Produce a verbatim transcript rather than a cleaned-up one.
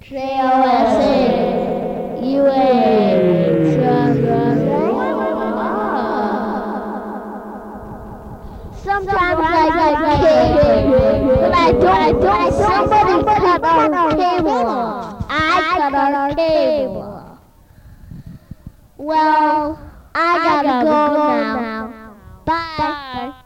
J O S A U A. Sometimes I get cable, but I don't want somebody cut our cable. I cut our cable. Well, I gotta go now. Bye.